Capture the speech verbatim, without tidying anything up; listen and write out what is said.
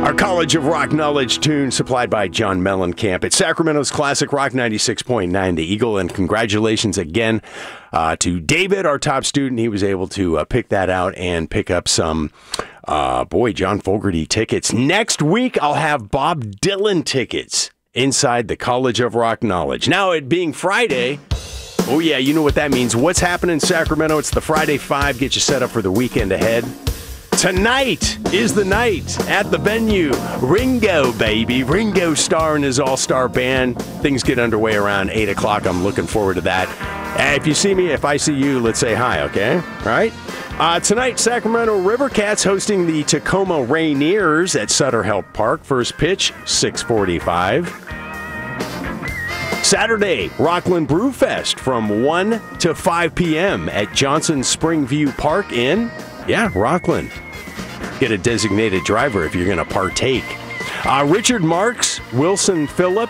Our College of Rock Knowledge tune supplied by John Mellencamp. It's Sacramento's Classic Rock ninety-six point nine, The Eagle, and congratulations again uh, to David, our top student. He was able to uh, pick that out and pick up some, uh, boy, John Fogerty tickets. Next week, I'll have Bob Dylan tickets inside the College of Rock Knowledge. Now, it being Friday, oh yeah, you know what that means. What's happening in Sacramento? It's the Friday Five. Get you set up for the weekend ahead. Tonight is the night at the venue. Ringo, baby. Ringo Starr and his all-star band. Things get underway around eight o'clock. I'm looking forward to that. Uh, if you see me, if I see you, let's say hi, okay? All right? Uh, tonight, Sacramento Rivercats hosting the Tacoma Rainiers at Sutter Health Park. First pitch, six forty-five. Saturday, Rockland Brewfest from one to five p.m. at Johnson Springview Park in, yeah, Rockland. Get a designated driver if you're going to partake. Uh, Richard Marks, Wilson Phillip,